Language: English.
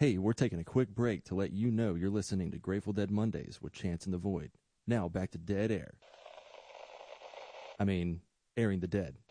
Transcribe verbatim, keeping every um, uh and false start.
Hey, we're taking a quick break to let you know you're listening to Grateful Dead Mondays with Chance in the Void. Now back to Dead Air. I mean, airing the dead.